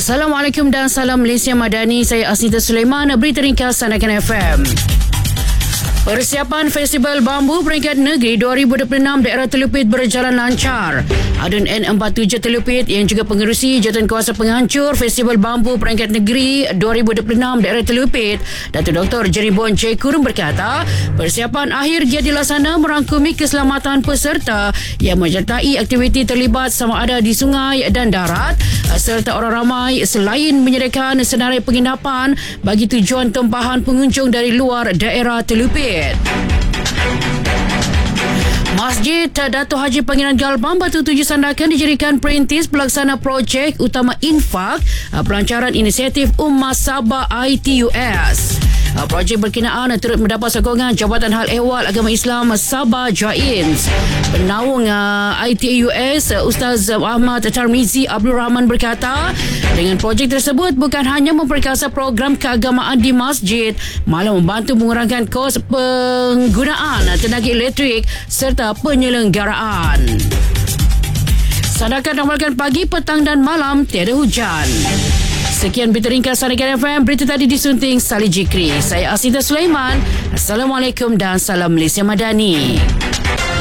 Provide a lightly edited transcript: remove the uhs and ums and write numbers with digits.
Assalamualaikum dan salam Malaysia Madani. Saya Asnita Sulaiman, berita ringkas Sanakan FM. Persiapan Festival Bambu Peringkat Negeri 2026 daerah Telupit berjalan lancar. Adun N47 Telupit yang juga pengerusi Jawatankuasa Penghancur Festival Bambu Peringkat Negeri 2026 daerah Telupit, Datuk Dr. Jeribon J. Kurung berkata, persiapan akhir giat dilaksana merangkumi keselamatan peserta yang menyertai aktiviti terlibat sama ada di sungai dan darat, serta orang ramai selain menyediakan senarai penginapan bagi tujuan tempahan pengunjung dari luar daerah Telupit. Masjid Dato' Haji Pangeran Galbang Batu Tujuh Sandakan dijadikan perintis pelaksana projek utama infak pelancaran inisiatif Ummah Sabah ITUS. Projek berkenaan turut mendapat sokongan Jabatan Hal Ehwal Agama Islam Sabah JAINS. Penaung ITUS Ustaz Ahmad Tarmizi Abdul Rahman berkata, dengan projek tersebut bukan hanya memperkasa program keagamaan di masjid, malah membantu mengurangkan kos penggunaan tenaga elektrik serta penyelenggaraan. Sandakan amalkan pagi, petang dan malam tiada hujan. Sekian berita ringkas Sanakan FM. Berita tadi disunting Salih Jikri. Saya Asnita Sulaiman. Assalamualaikum dan salam Malaysia Madani.